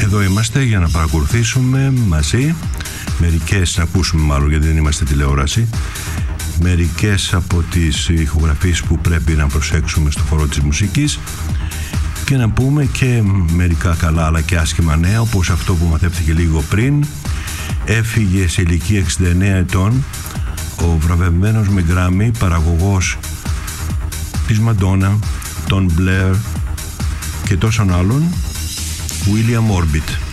εδώ είμαστε για να παρακολουθήσουμε μαζί μερικές, να ακούσουμε μάλλον γιατί δεν είμαστε τηλεόραση, μερικές από τις ηχογραφίες που πρέπει να προσέξουμε στο χώρο της μουσικής και να πούμε και μερικά καλά αλλά και άσχημα νέα, όπως αυτό που μαθεύτηκε λίγο πριν. Έφυγε σε ηλικία 69 ετών ο βραβευμένος με Γκράμι παραγωγός της Μαντόνα, τον Μπλερ και τόσων άλλων, William Orbit.